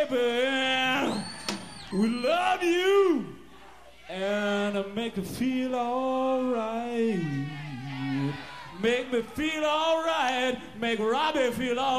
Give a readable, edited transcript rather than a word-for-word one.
baby, we love you and make me feel alright. Make me feel alright. Make Robbie feel alright.